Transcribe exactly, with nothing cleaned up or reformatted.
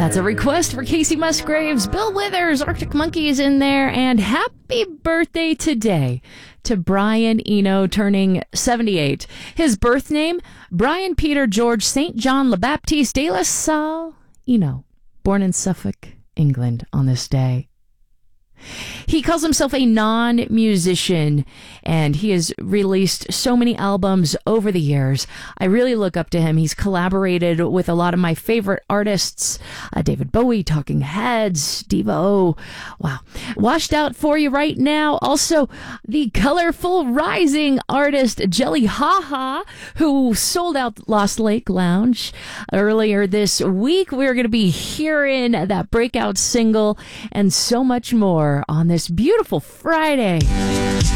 That's a request for Casey Musgraves, Bill Withers, Arctic Monkeys in there, and happy birthday today to Brian Eno, turning seventy-eight. His birth name, Brian Peter George Saint John Le Baptiste de la Salle Eno, born in Suffolk, England on this day. He calls himself a non-musician, and he has released so many albums over the years. I really look up to him. He's collaborated with a lot of my favorite artists, uh, David Bowie, Talking Heads, Devo. Wow. Washed out for you right now. Also, the colorful rising artist, Jelly Haha, who sold out Lost Lake Lounge earlier this week. We're going to be hearing that breakout single and so much more on this beautiful Friday.